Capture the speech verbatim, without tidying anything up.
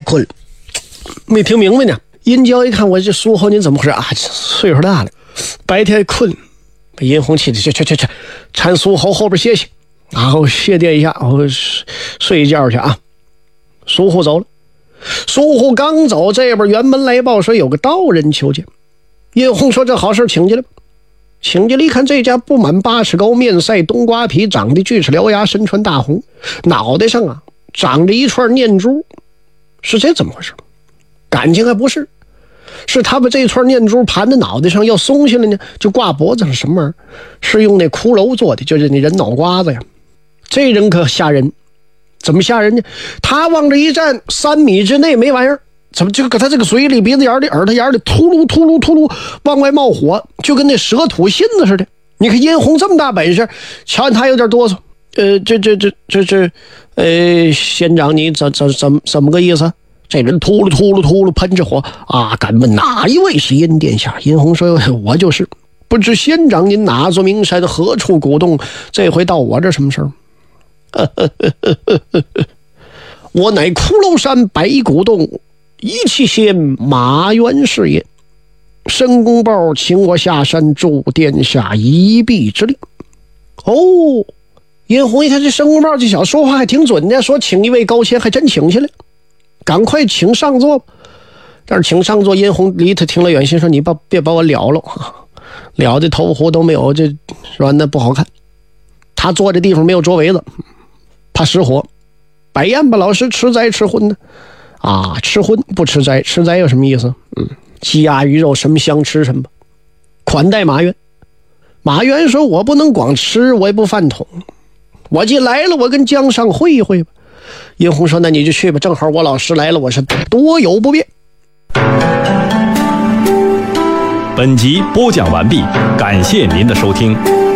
困了，没听明白呢。殷郊一看，我这苏侯您怎么回事啊？岁数大了，白天困，把殷红气的去去去去，搀苏侯后边歇歇，然后谢垫一下，然后睡一觉去啊。苏护走了，苏护刚走，这边辕门来报说有个道人求见。殷红说这好事请进来吧。请进来一看，这家不满八尺高，面赛冬瓜皮，长得锯齿獠牙，身穿大红，脑袋上啊长着一串念珠。是这怎么回事？感情还不是，是他把这串念珠盘在脑袋上，要松下来呢就挂脖子上。什么玩意儿？是用那骷髅做的，就是那人脑瓜子呀。这人可吓人，怎么吓人呢？他往这一站，三米之内没玩意儿，怎么就搁他这个嘴里、鼻子眼里、耳朵眼里秃噜秃噜秃噜往外冒火，就跟那蛇吐信子似的。你看殷红这么大本事，瞧他有点哆嗦。呃，这这这这这，呃，县长你怎怎怎怎么个意思？这人秃噜秃噜秃噜喷着火啊！敢问哪一位是殷殿下？殷红说：“我就是。不知县长您哪座名山，何处古洞？这回到我这什么事儿？我乃骷髅山白骨洞一气仙马元氏也。申公豹请我下山助殿下一臂之力。”哦。殷红一看这申公豹这小说话还挺准的，说请一位高仙，还真请下来，赶快请上座。但是请上座，殷红离他挺了远，心说你把别把我了了，了的头糊都没有，这是吧？那不好看。他坐这地方没有桌围子，怕失火。摆宴吧，老师吃斋吃荤呢？啊，吃荤不吃斋，吃斋有什么意思？嗯，鸡鸭鱼肉什么香吃什么。款待马元。马元说：“我不能光吃，我也不饭桶。我既来了，我跟江上会一会吧。”殷红说：“那你就去吧，正好我老师来了，我是多有不便。” 本集播讲完毕，感谢您的收听。